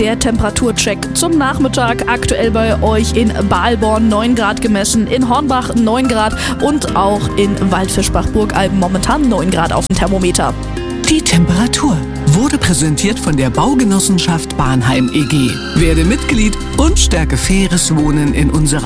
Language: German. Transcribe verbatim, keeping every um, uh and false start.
der Temperaturcheck zum Nachmittag. Aktuell bei euch in Balborn neun Grad gemessen, in Hornbach neun Grad und auch in Waldfischbach-Burgalben momentan neun Grad auf dem Thermometer. Die Temperatur wurde präsentiert von der Baugenossenschaft Bahnheim E G. Werde Mitglied und stärke faires Wohnen in unserer